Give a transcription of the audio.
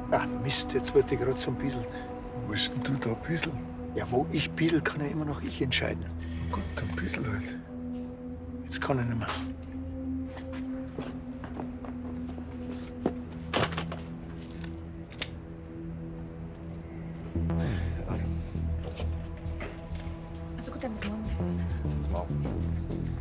Ach Mist, jetzt wollte ich gerade zum Bissel. Wo willst denn du da bissel? Ja, wo ich bissel, kann ja immer noch ich entscheiden. Gut, dann bissel halt. Jetzt kann ich nicht mehr. Also gut, dann bis morgen. Bis morgen.